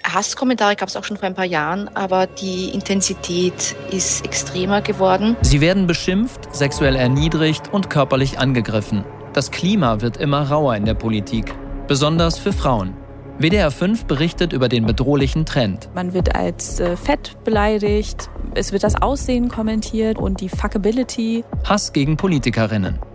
Hasskommentare gab es auch schon vor ein paar Jahren, aber die Intensität ist extremer geworden. Sie werden beschimpft, sexuell erniedrigt und körperlich angegriffen. Das Klima wird immer rauer in der Politik, besonders für Frauen. WDR 5 berichtet über den bedrohlichen Trend. Man wird als fett beleidigt, es wird das Aussehen kommentiert und die Fuckability. Hass gegen Politikerinnen.